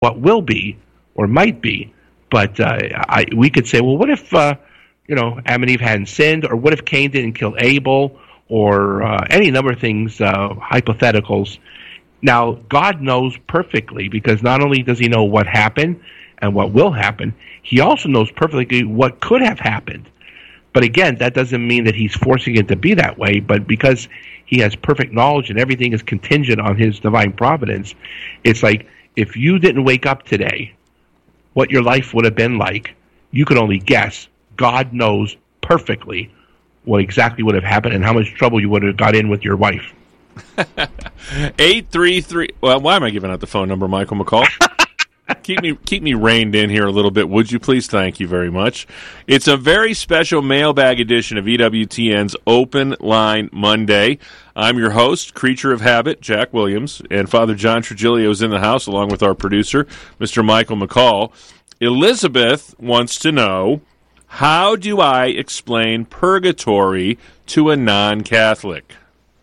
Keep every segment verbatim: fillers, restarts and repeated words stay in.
what will be or might be. But uh, I, we could say, well, what if, uh, you know, Adam and Eve hadn't sinned, or what if Cain didn't kill Abel, or uh, any number of things, uh, hypotheticals. Now, God knows perfectly, because not only does he know what happened and what will happen, he also knows perfectly what could have happened. But again, that doesn't mean that he's forcing it to be that way, but because he has perfect knowledge and everything is contingent on his divine providence, it's like, if you didn't wake up today, what your life would have been like, you could only guess. God knows perfectly what exactly would have happened and how much trouble you would have got in with your wife. eight three three Well, why am I giving out the phone number, Michael McCall? keep me keep me reined in here a little bit, would you please? Thank you very much. It's a very special mailbag edition of E W T N's Open Line Monday. I'm your host, Creature of Habit, Jack Williams, and Father John Trigilio is in the house along with our producer, Mister Michael McCall. Elizabeth wants to know, how do I explain purgatory to a non-Catholic?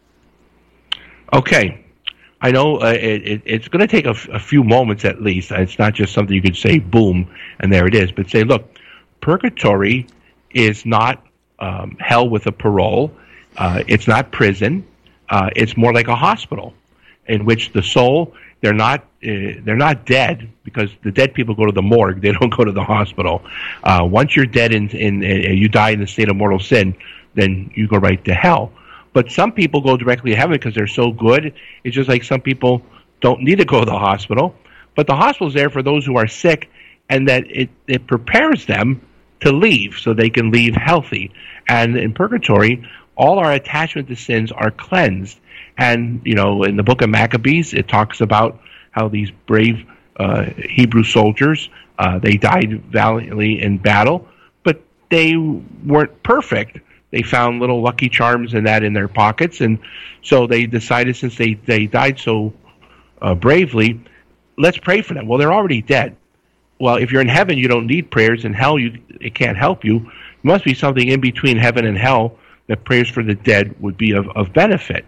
Okay. I know uh, it, it, it's going to take a, f- a few moments at least. It's not just something you could say, boom, and there it is. But say, look, purgatory is not um, hell with a parole. Uh, it's not prison. Uh, it's more like a hospital in which the soul, they're not uh, they're not dead, because the dead people go to the morgue. They don't go to the hospital. Uh, once you're dead and in, in, in, you die in the state of mortal sin, then you go right to hell. But some people go directly to heaven because they're so good. It's just like some people don't need to go to the hospital. But the hospital's there for those who are sick, and that it, it prepares them to leave so they can leave healthy. And in purgatory, all our attachment to sins are cleansed. And, you know, in the book of Maccabees, it talks about how these brave uh, Hebrew soldiers, uh, they died valiantly in battle, but they weren't perfect. They found little lucky charms and that in their pockets, and so they decided, since they, they died so uh, bravely, let's pray for them. Well, they're already dead. Well, if you're in heaven, you don't need prayers. In hell, you it can't help you. There must be something in between heaven and hell that prayers for the dead would be of, of benefit.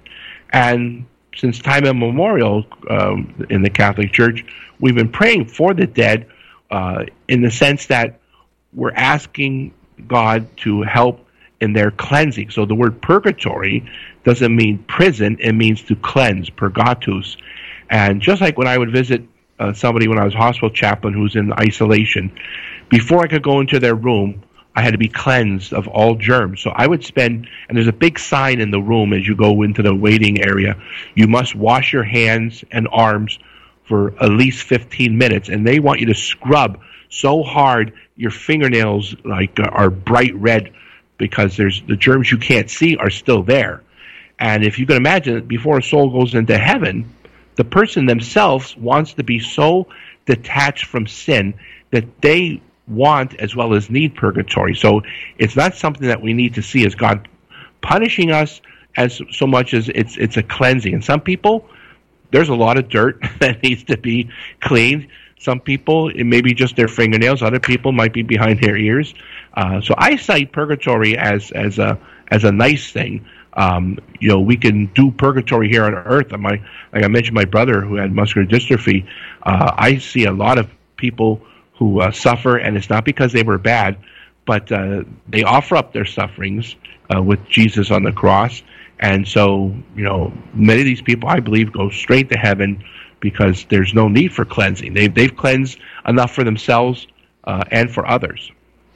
And since time immemorial um, in the Catholic Church, we've been praying for the dead uh, in the sense that we're asking God to help in their cleansing. So the word purgatory doesn't mean prison, it means to cleanse, purgatus. And just like when I would visit uh, somebody when I was hospital chaplain who's in isolation, before I could go into their room, I had to be cleansed of all germs. So I would spend, and there's a big sign in the room as you go into the waiting area, you must wash your hands and arms for at least fifteen minutes, and they want you to scrub so hard your fingernails like uh, are bright red, because there's the germs you can't see are still there. And if you can imagine, before a soul goes into heaven, the person themselves wants to be so detached from sin that they want as well as need purgatory. So it's not something that we need to see as God punishing us as so much as it's it's a cleansing. And some people, there's a lot of dirt that needs to be cleaned. Some people, it may be just their fingernails. Other people might be behind their ears. Uh, so I cite purgatory as as a as a nice thing. Um, you know, we can do purgatory here on earth. And my, like I mentioned, my brother who had muscular dystrophy. Uh, I see a lot of people who uh, suffer, and it's not because they were bad, but uh, they offer up their sufferings uh, with Jesus on the cross. And so, you know, many of these people, I believe, go straight to heaven because there's no need for cleansing. They've, they've cleansed enough for themselves uh, and for others.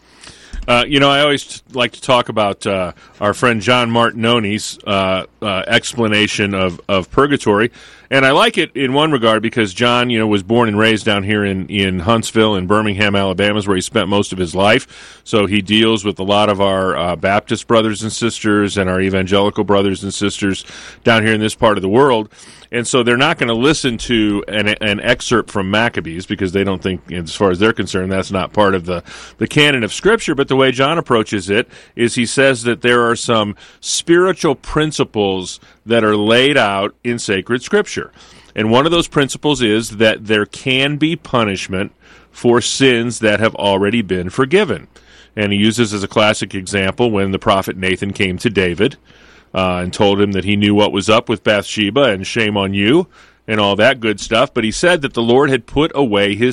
Uh, you know, I always like to talk about uh, our friend John Martinoni's uh, uh, explanation of, of purgatory, and I like it in one regard because John, you know, was born and raised down here in, in Huntsville and Birmingham, Alabama, is where he spent most of his life. So he deals with a lot of our uh, Baptist brothers and sisters and our evangelical brothers and sisters down here in this part of the world. And so they're not going to listen to an, an excerpt from Maccabees because they don't think, as far as they're concerned, that's not part of the, the canon of Scripture. But the way John approaches it is he says that there are some spiritual principles that are laid out in sacred Scripture. And one of those principles is that there can be punishment for sins that have already been forgiven. And he uses as a classic example when the prophet Nathan came to David Uh, and told him that he knew what was up with Bathsheba and shame on you. and all that good stuff. But he said that the Lord had put away his